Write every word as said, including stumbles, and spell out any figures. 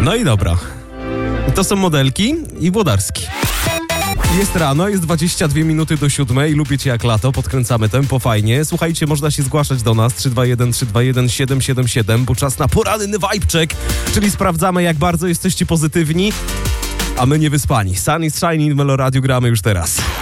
No i dobra. To są Modelki i Włodarski. Jest rano, jest dwadzieścia dwie minuty do siódmej. Lubię cię jak lato, podkręcamy tempo fajnie. Słuchajcie, można się zgłaszać do nas trzy dwa jeden trzy dwa jeden siedem siedem siedem, bo czas na poranny vibe check, czyli sprawdzamy, jak bardzo jesteście pozytywni, a my niewyspani. Sun is shining, w Melo Radio gramy już teraz.